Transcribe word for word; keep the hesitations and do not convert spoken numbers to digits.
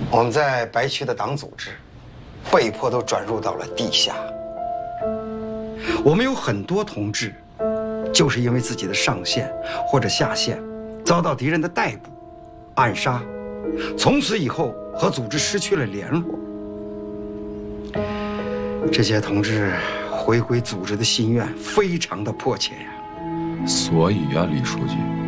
我们在白区的党组织被迫都转入到了地下。我们有很多同志，就是因为自己的上线或者下线遭到敌人的逮捕、暗杀，从此以后和组织失去了联络。这些同志回归组织的心愿非常的迫切呀。 所以呀，李书记。